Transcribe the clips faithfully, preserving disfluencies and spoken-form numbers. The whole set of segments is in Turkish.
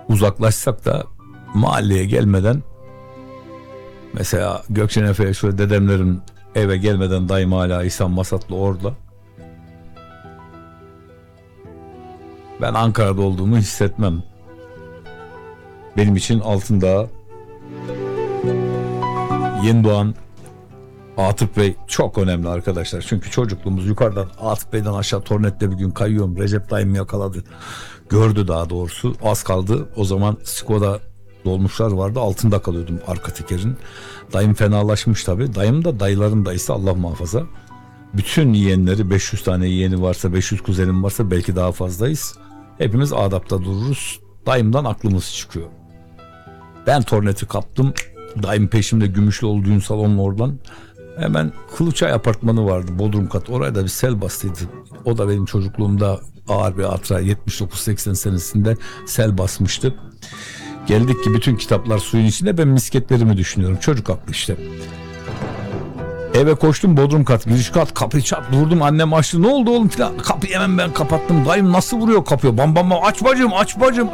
uzaklaşsak da mahalleye gelmeden, mesela Gökçen Efe'ye şöyle dedemlerin eve gelmeden dayım hala İhsan Masatlı orada. Ben Ankara'da olduğumu hissetmem. Benim için Altındağ, Yenidoğan, Atıf Bey çok önemli arkadaşlar. Çünkü çocukluğumuz yukarıdan Atıf Bey'den aşağı Tornet'te bir gün kayıyorum. Recep dayım yakaladı. Gördü daha doğrusu. Az kaldı. O zaman Skoda dolmuşlar vardı. Altında kalıyordum arka tekerin. Dayım fenalaşmış tabii. Dayım da dayıların dayısı, Allah muhafaza. Bütün yeğenleri, beş yüz tane yeğeni varsa, beş yüz kuzenim varsa belki daha fazlayız. Hepimiz adapta dururuz. Dayımdan aklımız çıkıyor. Ben Tornet'i kaptım. Dayım peşimde Gümüşlüoğlu düğün salonun oradan. Hemen Kılıçay apartmanı vardı, bodrum kat. Oraya da bir sel bastıydı. O da benim çocukluğumda ağır bir hatıra. yetmiş dokuz seksen senesinde sel basmıştı. Geldik ki bütün kitaplar suyun içinde, ben misketlerimi düşünüyorum. Çocuk aklı işte. Eve koştum, bodrum kat, giriş kat, kapıyı çat vurdum, annem açtı, ne oldu oğlum filan. Kapıyı hemen ben kapattım. Dayım nasıl vuruyor kapıyı, bam bam bam, aç bacım aç bacım.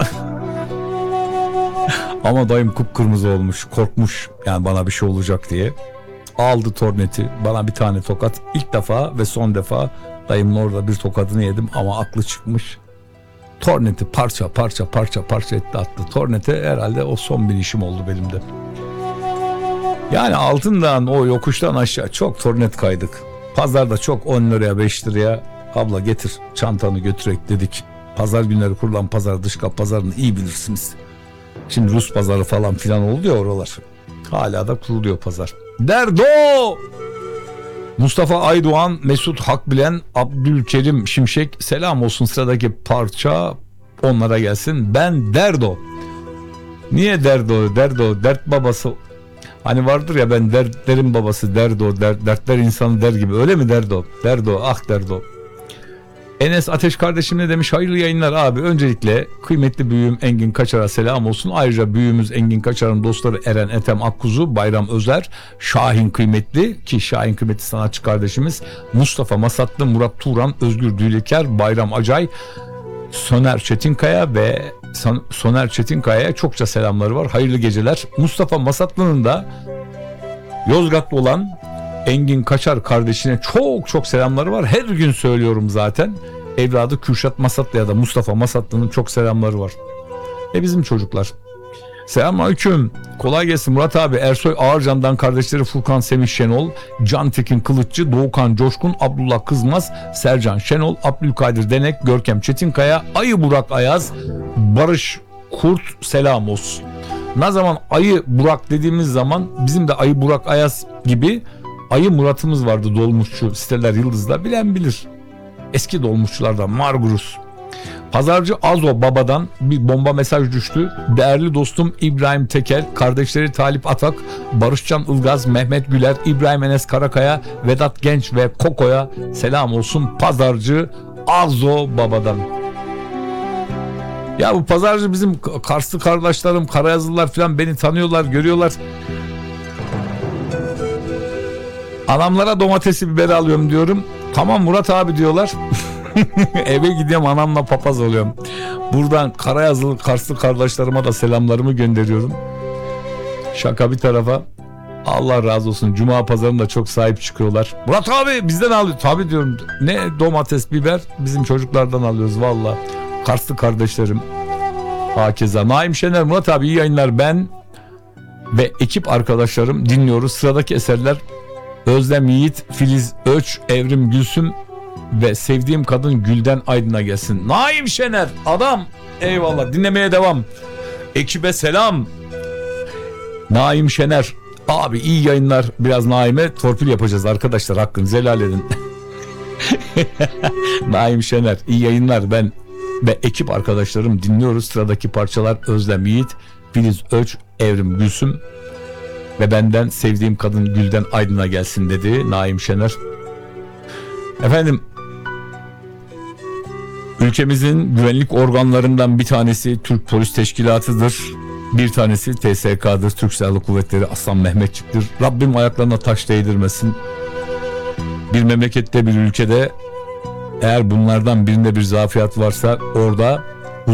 Ama dayım kıpkırmızı olmuş, korkmuş yani bana bir şey olacak diye. Aldı Tornet'i, bana bir tane tokat, ilk defa ve son defa dayımın orada bir tokadını yedim ama aklı çıkmış. Tornet'i parça parça parça parça etti attı. Tornet'e herhalde o son bir işim oldu benim de. Yani Altındağ'ın o yokuştan aşağı çok Tornet kaydık. Pazarda çok on liraya beş liraya, abla getir çantanı götürek dedik. Pazar günleri kurulan pazar, dış kap pazarını iyi bilirsiniz. Şimdi Rus pazarı falan filan oldu ya oralar. Hala da kuruluyor pazar. Derdo! Mustafa Aydoğan, Mesut Hakbilen, Abdülkerim Şimşek, selam olsun, sıradaki parça onlara gelsin. Ben Derdo. Niye Derdo? Derdo, dert babası. Hani vardır ya, ben dertlerin babası Derdo, dert, dertler insanı der gibi. Öyle mi Derdo? Derdo, ah Derdo. Enes Ateş kardeşim ne demiş? Hayırlı yayınlar abi. Öncelikle kıymetli büyüğüm Engin Kaçar'a selam olsun. Ayrıca büyüğümüz Engin Kaçar'ın dostları Eren Ethem Akkuzu, Bayram Özer, Şahin Kıymetli, ki Şahin Kıymetli sanatçı kardeşimiz, Mustafa Masatlı, Murat Turan, Özgür Düleker, Bayram Acay, Soner Çetinkaya ve Soner Çetinkaya'ya çokça selamları var. Hayırlı geceler. Mustafa Masatlı'nın da Yozgatlı olan Engin Kaçar kardeşine çok çok selamları var. Her gün söylüyorum zaten. Evladı Kürşat Masatlı ya da Mustafa Masatlı'nın çok selamları var. E bizim çocuklar. Selamünaleyküm. Kolay gelsin Murat abi. Ersoy Ağırcan'dan kardeşleri Furkan Semih Şenol, Can Tekin Kılıççı, Doğukan Coşkun, Abdullah Kızmaz, Sercan Şenol, Abdülkadir Denek, Görkem Çetinkaya, Ayı Burak Ayaz, Barış Kurt selam olsun. Ne zaman Ayı Burak dediğimiz zaman bizim de Ayı Burak Ayaz gibi Ayı Murat'ımız vardı, dolmuşçu, siteler Yıldız'da, bilen bilir. Eski dolmuşçulardan Margurus. Pazarcı Azo Baba'dan bir bomba mesaj düştü. Değerli dostum İbrahim Teker, kardeşleri Talip Atak, Barışcan Ilgaz, Mehmet Güler, İbrahim Enes Karakaya, Vedat Genç ve Koko'ya selam olsun. Pazarcı Azo Baba'dan. Ya bu pazarcı bizim Karslı kardeşlerim, Karayazlılar falan beni tanıyorlar, görüyorlar. Anamlara domatesi biberi alıyorum diyorum. Tamam Murat abi diyorlar. Eve gidiyorum, anamla papaz oluyorum. Buradan Karayazılı Karslı kardeşlerime de selamlarımı gönderiyorum. Şaka bir tarafa, Allah razı olsun, Cuma pazarında çok sahip çıkıyorlar. Murat abi bizden alıyor. Tabii diyorum, ne domates biber, bizim çocuklardan alıyoruz valla. Karslı kardeşlerim. Hakeza. Naim Şener, Murat abi iyi yayınlar, ben ve ekip arkadaşlarım dinliyoruz. Sıradaki eserler Özlem Yiğit, Filiz Öç, Evrim Gülsüm ve sevdiğim kadın Gülden Aydın'a gelsin. Naim Şener adam, eyvallah, dinlemeye devam. Ekibe selam. Naim Şener abi iyi yayınlar. Biraz Naim'e torpil yapacağız arkadaşlar, hakkınızı helal edin. Naim Şener iyi yayınlar, ben ve ekip arkadaşlarım dinliyoruz. Sıradaki parçalar Özlem Yiğit, Filiz Öç, Evrim Gülsüm ve benden sevdiğim kadın Gülden Aydın'a gelsin dedi Naim Şener. Efendim, ülkemizin güvenlik organlarından bir tanesi Türk Polis Teşkilatı'dır. Bir tanesi T S K'dır, Türk Silahlı Kuvvetleri, Aslan Mehmetçik'tir. Rabbim ayaklarına taş değdirmesin. Bir memlekette, bir ülkede eğer bunlardan birinde bir zafiyet varsa orada